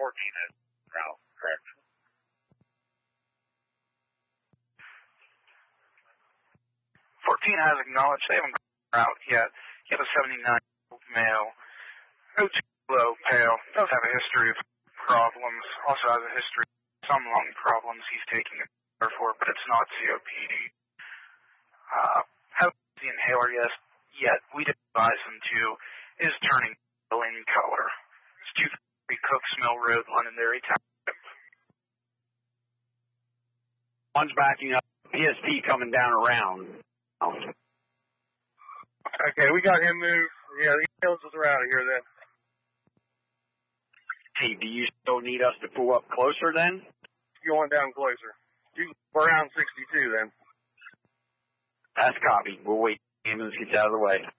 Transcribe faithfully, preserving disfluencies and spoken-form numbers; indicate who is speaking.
Speaker 1: fourteen is route, correct?
Speaker 2: fourteen has acknowledged they haven't gone out yet. He has a seventy-nine male. O two low pale. Does have a history of problems. Also has a history of some lung problems he's taking it for, but it's not C O P D. Uh, haven't used the inhaler yet. Yet we did advise him to. Is turning in color. It's two thirty Cooks Mill Road, Londonderry Township.
Speaker 3: One's backing up. P S P coming down around. Oh.
Speaker 4: Okay, we got him moved. Yeah, the ambulance are out of here then.
Speaker 3: Hey, do you still need us to pull up closer then?
Speaker 4: Going down closer. You around sixty-two then.
Speaker 3: That's copy. We'll wait. The ambulance gets out of the way.